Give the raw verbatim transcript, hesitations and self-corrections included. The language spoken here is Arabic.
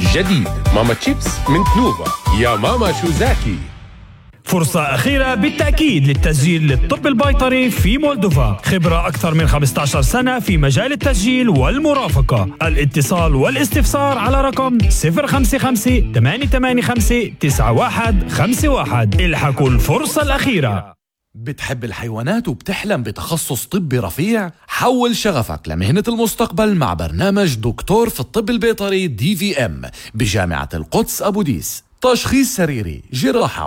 جديد ماما تشيبس من كنوفا. يا ماما شو زاكي. فرصة أخيرة بالتأكيد للتسجيل للطب البيطري في مولدوفا. خبرة أكثر من خمسة عشر سنة في مجال التسجيل والمرافقة. الاتصال والاستفسار على رقم صفر خمسة خمسة ثمانية ثمانية خمسة تسعة واحد خمسة واحد. الحقوا الفرصة الأخيرة. بتحب الحيوانات وبتحلم بتخصص طبي رفيع؟ حول شغفك لمهنة المستقبل مع برنامج دكتور في الطب البيطري دي في ام بجامعة القدس أبو ديس. تشخيص سريري، جراحة